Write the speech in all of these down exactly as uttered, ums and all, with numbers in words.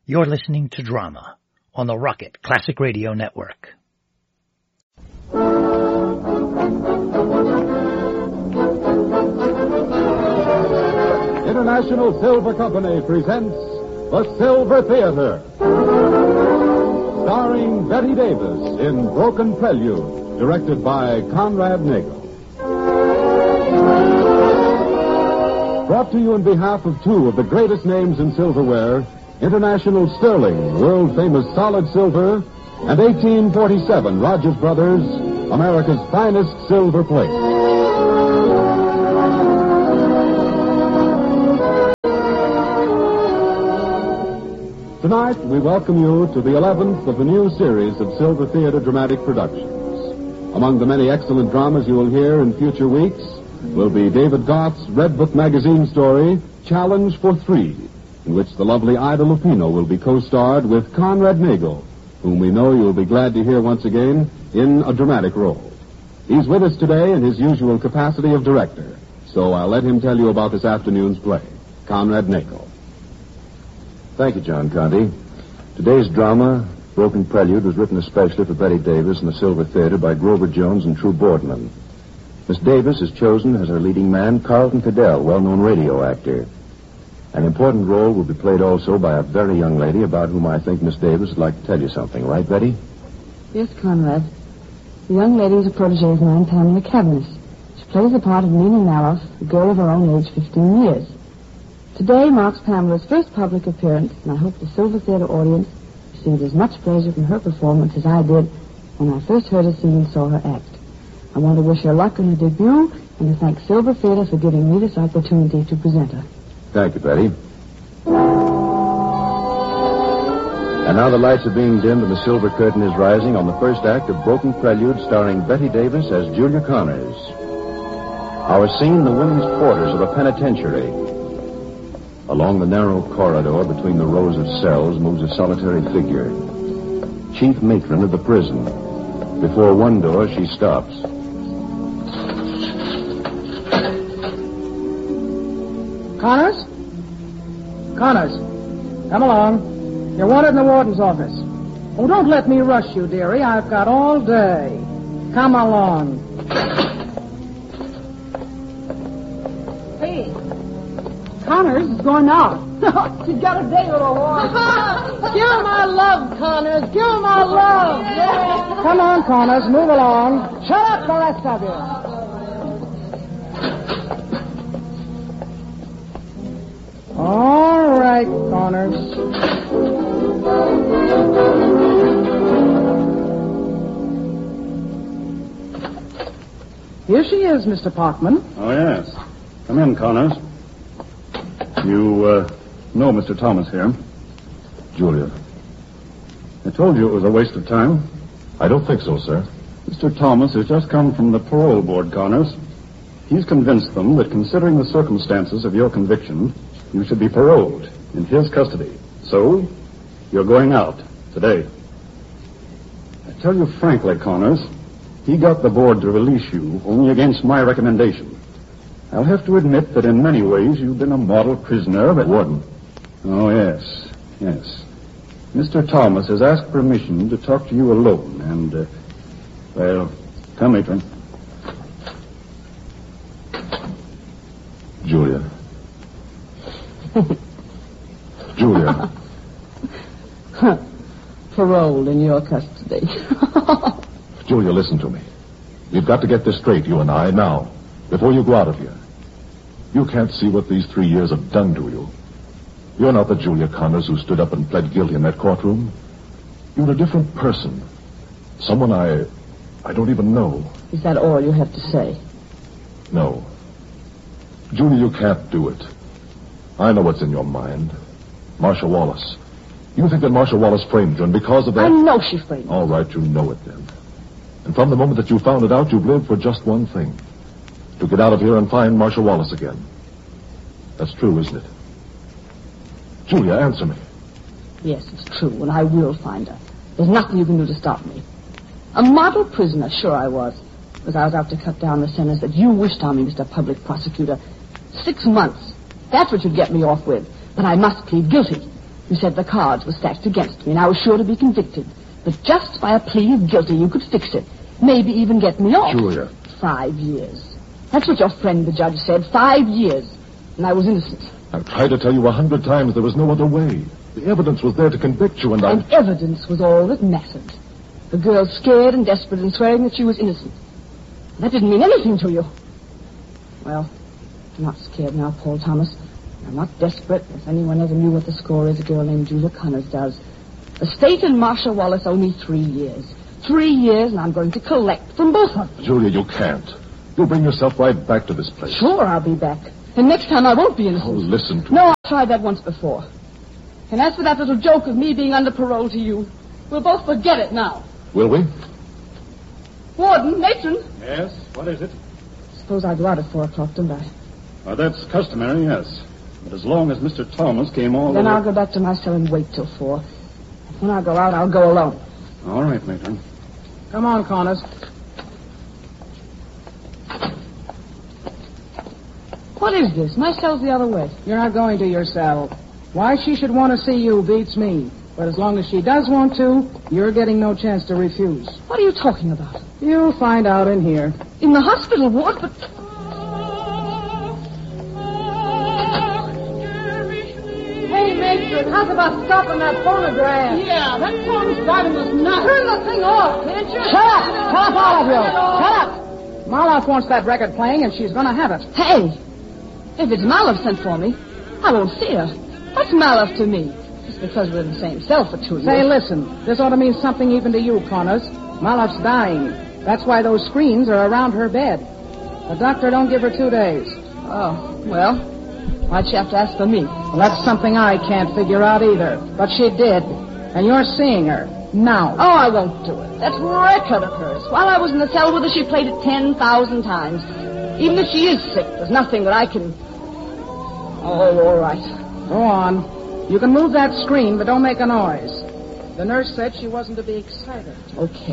You're listening to Drama on the Rocket Classic Radio Network. International Silver Company presents The Silver Theater, starring Betty Davis in Broken Prelude, directed by Conrad Nagel. Brought to you on behalf of two of the greatest names in silverware, International Sterling, world-famous solid silver, and eighteen forty-seven Rogers Brothers, America's finest silver plate. Tonight, we welcome you to the eleventh of the new series of Silver Theater dramatic productions. Among the many excellent dramas you will hear in future weeks will be David Gott's Red Book magazine story, Challenge for Three, in which the lovely Ida Lupino will be co-starred with Conrad Nagel, whom we know you'll be glad to hear once again in a dramatic role. He's with us today in his usual capacity of director, so I'll let him tell you about this afternoon's play. Conrad Nagel. Thank you, John Conte. Today's drama, Broken Prelude, was written especially for Betty Davis in the Silver Theater by Grover Jones and True Boardman. Miss Davis is chosen as her leading man, Carlton Fidel, well-known radio actor. An important role will be played also by a very young lady about whom I think Miss Davis would like to tell you something. Right, Betty? Yes, Conrad. The young lady is a protege of mine, Pamela Cavanis. She plays the part of Nina Maloff, a girl of her own age, fifteen years. Today marks Pamela's first public appearance, and I hope the Silver Theater audience received as much pleasure from her performance as I did when I first heard her sing and saw her act. I want to wish her luck on her debut and to thank Silver Theater for giving me this opportunity to present her. Thank you, Betty. And now the lights are being dimmed and the silver curtain is rising on the first act of Broken Prelude, starring Betty Davis as Julia Connors. Our scene, the women's quarters of a penitentiary. Along the narrow corridor between the rows of cells moves a solitary figure. Chief matron of the prison. Before one door, she stops. Connors? Connors, come along. You're wanted in the warden's office. Oh, don't let me rush you, dearie. I've got all day. Come along. Hey, Connors is going out. She's got a date with a warden. Give him my love, Connors. Give him my love. Yeah. Come on, Connors. Move along. Shut up, the rest of you. All right, Connors. Here she is, Mister Parkman. Oh, yes. Come in, Connors. You, uh, know Mister Thomas here. Julia. I told you it was a waste of time. I don't think so, sir. Mister Thomas has just come from the parole board, Connors. He's convinced them that considering the circumstances of your conviction, you should be paroled in his custody. So, you're going out today. I tell you frankly, Connors, he got the board to release you only against my recommendation. I'll have to admit that in many ways you've been a model prisoner, but... Warden. Oh, yes, yes. Mister Thomas has asked permission to talk to you alone, and, uh, well, come, matron. Julia. Julia. Paroled in your custody. Julia, listen to me. We've got to get this straight, you and I, now, before you go out of here. You can't see what these three years have done to you. You're not the Julia Connors who stood up and pled guilty in that courtroom. You're a different person. Someone I... I don't even know. Is that all you have to say? No. Julia, you can't do it. I know what's in your mind. Marcia Wallace. You think that Marcia Wallace framed you, and because of that... I know she framed me. All right, you know it then. And from the moment that you found it out, you've lived for just one thing. To get out of here and find Marcia Wallace again. That's true, isn't it? Julia, answer me. Yes, it's true, and I will find her. There's nothing you can do to stop me. A model prisoner, sure I was. Because I was out to cut down the sentence that you wished on me, Mister Public Prosecutor. Six months. That's what you'd get me off with. But I must plead guilty. You said the cards were stacked against me, and I was sure to be convicted. But just by a plea of guilty, you could fix it. Maybe even get me off. Julia. Five years. That's what your friend, the judge, said. Five years. And I was innocent. I've tried to tell you a hundred times there was no other way. The evidence was there to convict you, and I... And evidence was all that mattered. The girl scared and desperate and swearing that she was innocent. That didn't mean anything to you. Well, I'm not scared now, Paul Thomas. I'm not desperate. If anyone ever knew what the score is, a girl named Julia Connors does. The state and Marcia Wallace owe me three years. Three years, and I'm going to collect from both of them. Julia, you can't. You'll bring yourself right back to this place. Sure, I'll be back. And next time I won't be innocent. Oh, listen to No, I tried that once before. And as for that little joke of me being under parole to you, we'll both forget it now. Will we? Warden, matron. Yes, what is it? Suppose I go out at four o'clock, don't I? Uh, that's customary, yes. But as long as Mister Thomas came all Then the way... I'll go back to my cell and wait till four. When I go out, I'll go alone. All right, Matron. Come on, Connors. What is this? My cell's the other way. You're not going to your cell. Why she should want to see you beats me. But as long as she does want to, you're getting no chance to refuse. What are you talking about? You'll find out in here. In the hospital ward, but... Hey, matron, how's about stopping that phonograph? Yeah, that phone's driving us nuts. Turn the thing off, can't you? Shut up! Shut up, all of you! Shut up! Marloff wants that record playing, and she's going to have it. Hey, if it's Maloff sent for me, I won't see her. What's Maloff to me? Just because we're in the same cell for two years. Say, listen, this ought to mean something even to you, Connors. Maloff's dying. That's why those screens are around her bed. The doctor don't give her two days. Oh, well, why'd she have to ask for me? Well, that's something I can't figure out either. But she did. And you're seeing her. Now. Oh, I won't do it. That record of hers. While I was in the cell with her, she played it ten thousand times. Even if she is sick, there's nothing that I can... Oh, all right. Go on. You can move that screen, but don't make a noise. The nurse said she wasn't to be excited. Okay.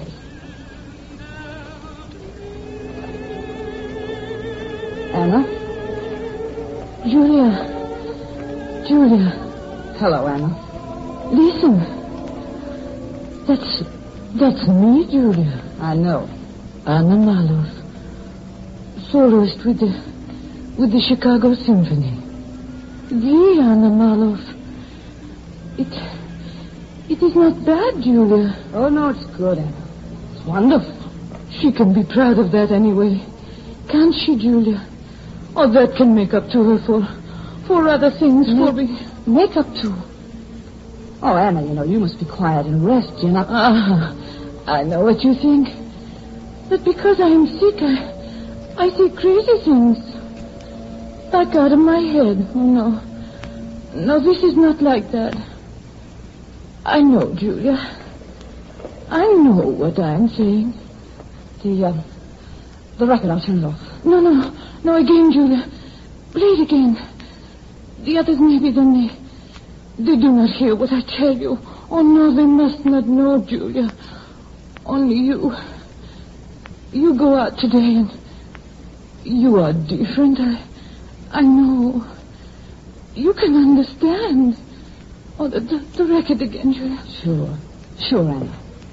Anna? Julia. Julia. Hello, Anna. Listen. That's... That's me, Julia. I know. Anna Maloff. Soloist with the... with the Chicago Symphony. The Anna Maloff. It... It is not bad, Julia. Oh, no, it's good, Anna. It's wonderful. She can be proud of that anyway. Can't she, Julia? Or that can make up to her for... for other things, Ma- for be... Make up to... Oh, Anna, you know, you must be quiet and rest. You're not... Ah, I know what you think. But because I am sick, I... I see crazy things. Like out of my head. Oh, no. No, this is not like that. I know, Julia. I know what I'm saying. The, uh... The record, I'll turn it off. No, no. No, again, Julia. Play it again. The others maybe then they... They do not hear what I tell you. Oh, no, they must not know, Julia. Only you. You go out today and... You are different. I... I know. You can understand. Oh, the, the, the record again, Julia. Sure. Sure, Anna.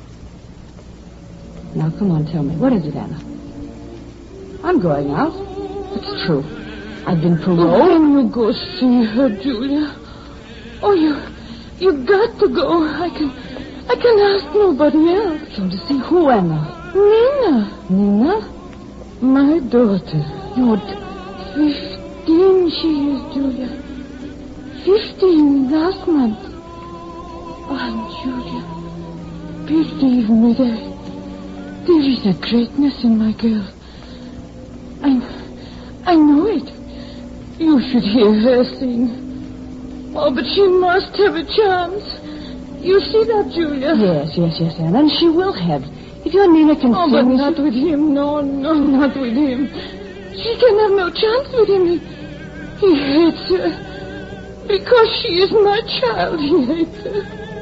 Now, come on, tell me. What is it, Anna? I'm going out. It's true. I've been paroled. Oh, when you go see her, Julia. Oh, you... You got to go. I can... I can ask nobody else. Come to see who, Anna? Nina. Nina? My daughter. Your... Fifteen she is, Julia. Fifteen last month. Oh, Julia, believe me, there, there is a greatness in my girl. I, I know it. You should hear her sing. Oh, but she must have a chance. You see that, Julia? Yes, yes, yes, Anna, and she will have. If your Nina can oh, sing... but not with him. No, no, not with him. She can have no chance with him. He, he hates her. Because she is my child, he hates her.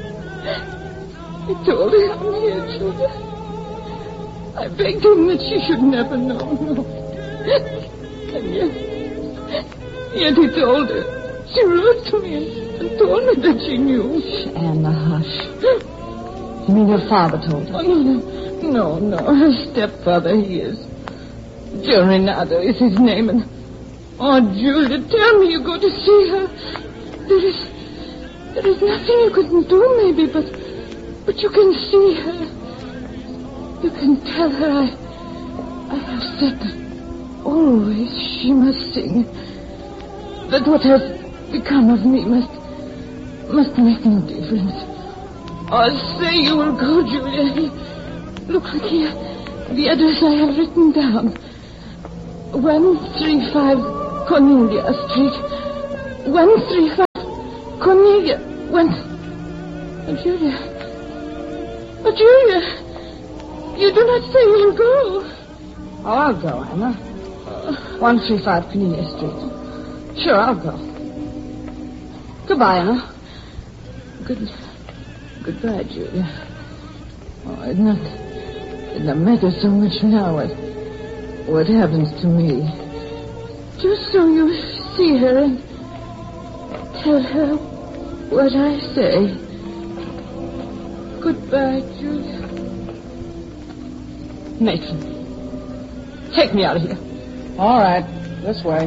I told her I'm here, Julia. I begged him that she should never know. No. And yet, yet he told her She wrote to me and, and told me that she knew. Anna, hush. You mean your father told her? Oh, no, no, no. Her stepfather, he is. Geronado is his name. And, oh, Julia, tell me you go to see her. There is... There is nothing you couldn't do, maybe, but... But you can see her. You can tell her I... I have said that always she must sing. That what has become of me must... Must make no difference. I'll say you will go, Julia. Look, look here. The address I have written down. one thirty-five Cornelia Street. one thirty-five Cornelia. One... Oh, Julia. Oh, Julia. You do not say you'll go. Oh, I'll go, Anna. one thirty-five Cornelia Street. Sure, I'll go. Goodbye, Anna. Good... Goodbye, Julia. Oh, it not... It not matter so much now what... What happens to me. Just so you see her and... Tell her what I say. Goodbye, Julia. Matron, take me out of here. All right, this way.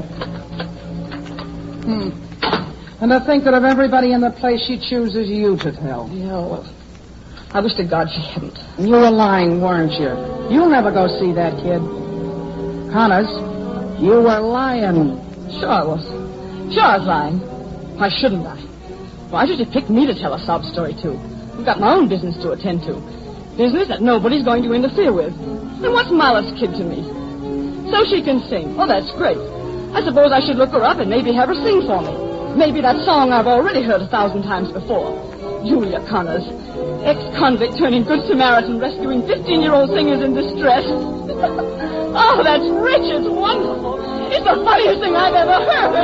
Hmm. And to think that of everybody in the place she chooses you to tell. Yeah, well, I wish to God she hadn't. You were lying, weren't you? You'll never go see that kid. Connors, you were lying. Sure I was. Sure I was lying. Why shouldn't I? Why should you pick me to tell a sob story to? I've got my own business to attend to. Business that nobody's going to interfere with. And what's Molly's kid to me? So she can sing. Oh, that's great. I suppose I should look her up and maybe have her sing for me. Maybe that song I've already heard a thousand times before. Julia Connors, ex-convict turning good Samaritan, rescuing fifteen-year-old singers in distress. Oh, that's rich. It's wonderful. It's the funniest thing I've ever heard.